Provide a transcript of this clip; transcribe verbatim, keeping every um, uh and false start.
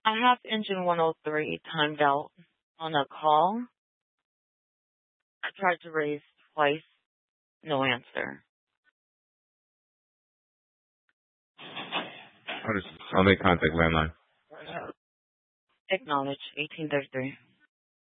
I have engine one oh three timed out on a call. I tried to raise twice, no answer. I'll just, I'll make contact landline. Acknowledge, eighteen thirty-three.